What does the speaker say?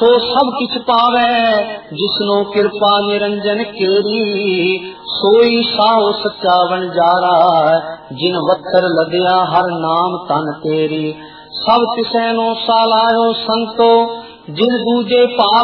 सो सब किछ पावे जिसनो कृपा निरंजन केरी। सोई साओ सच्चा वणजारा जिन वत्तर लदया हर नाम तन तेरी। सब तिसैनो सालायो संतो जिन दूजे पाप